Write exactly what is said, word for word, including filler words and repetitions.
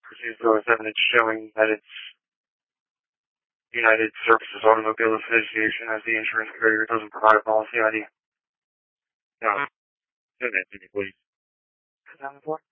presumes there was evidence showing that it's United Services Automobile Association as the insurance carrier doesn't provide a policy I D. No. Send that to me, please. Down the floor.